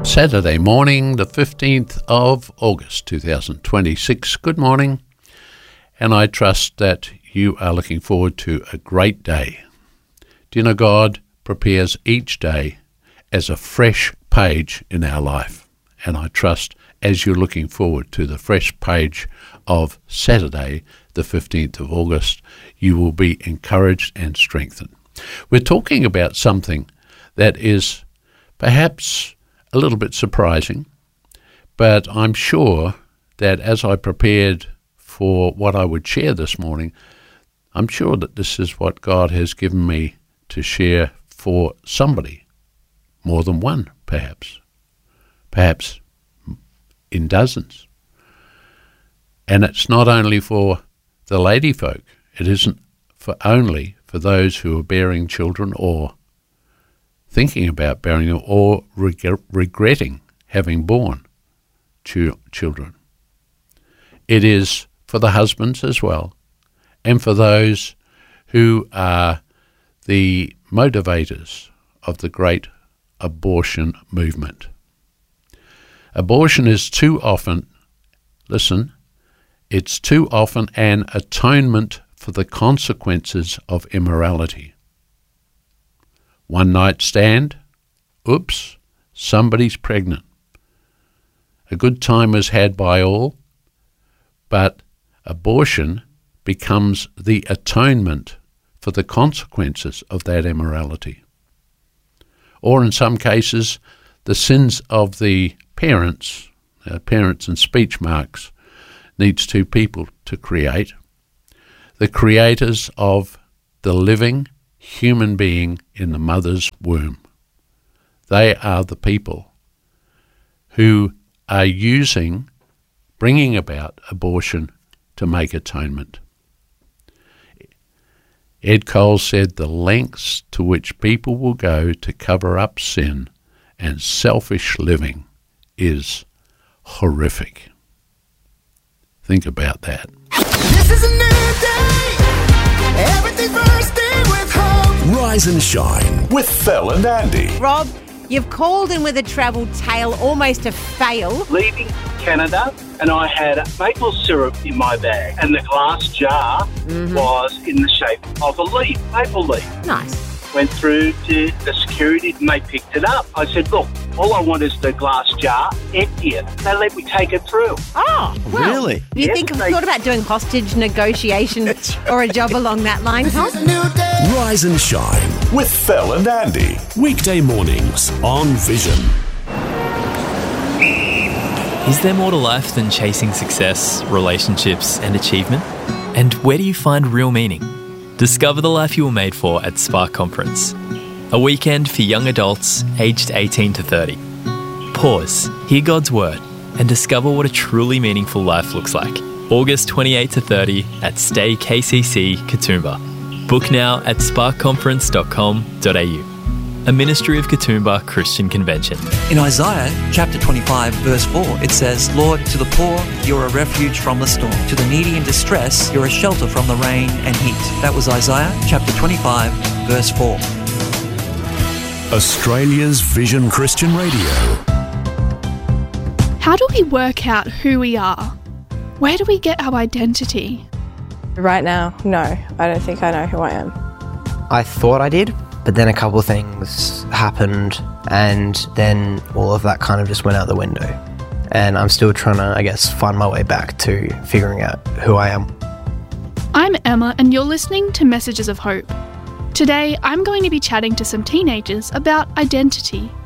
Saturday morning, the 15th of August 2026. Good morning, and I trust that you are looking forward to a great day. Do you know God prepares each day as a fresh page in our life? And I trust as you're looking forward to the fresh page of Saturday, the 15th of August, you will be encouraged and strengthened. We're talking about something that is perhaps a little bit surprising, but I'm sure that as I prepared for what I would share this morning, I'm sure that this is what God has given me to share for somebody, more than one perhaps in dozens. And it's not only for the lady folk, it isn't only for those who are bearing children or thinking about bearing them or regretting having born children. It is for the husbands as well, and for those who are the motivators of the great abortion movement. Abortion is too often, it's too often an atonement for the consequences of immorality. One night stand, oops, somebody's pregnant. A good time is had by all, but abortion becomes the atonement for the consequences of that immorality. Or in some cases, the sins of the parents and speech marks needs two people to create. The creators of the living human being in the mother's womb. They are the people who are bringing about abortion to make atonement. Ed Cole said the lengths to which people will go to cover up sin and selfish living is horrific. Think about that. This is a new day. Everything bursting with hope. Rise and shine with Phil and Andy. Rob, you've called in with a travel tale, almost a fail. Leaving Canada, and I had maple syrup in my bag, and the glass jar was in the shape of a leaf, maple leaf. Nice. Went through to the security and they picked it up. I said, look, all I want is the glass jar, empty it. They let me take it through. Oh, well, really? You Yes, think I've thought about doing hostage negotiation or a job along that line, huh? It's a new day. Rise and shine with Phil and Andy. Weekday mornings on Vision. Is there more to life than chasing success, relationships, and achievement? And where do you find real meaning? Discover the life you were made for at Spark Conference, a weekend for young adults aged 18 to 30. Pause, hear God's word, and discover what a truly meaningful life looks like. August 28 to 30 at Stay KCC, Katoomba. Book now at sparkconference.com.au. A ministry of Katoomba Christian Convention. In Isaiah chapter 25 verse 4, it says, Lord, to the poor you're a refuge from the storm. To the needy in distress you're a shelter from the rain and heat. That was Isaiah chapter 25 verse 4. Australia's Vision Christian Radio. How do we work out who we are? Where do we get our identity? Right now, no, I don't think I know who I am. I thought I did, but then a couple of things happened and then all of that kind of just went out the window. And I'm still trying to, find my way back to figuring out who I am. I'm Emma and you're listening to Messages of Hope. Today, I'm going to be chatting to some teenagers about identity